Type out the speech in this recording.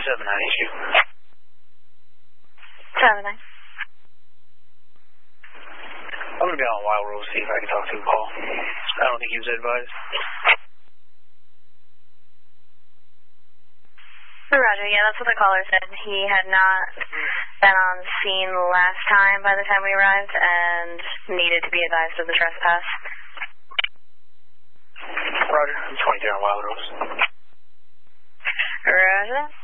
issue. 7-9. I'm going to be on Wild Rose, see if I can talk to Paul. I don't think he was advised. Roger, yeah, that's what the caller said. He had not been on scene last time by the time we arrived and needed to be advised of the trespass. Roger, I'm 23 on Wild Rose. Roger.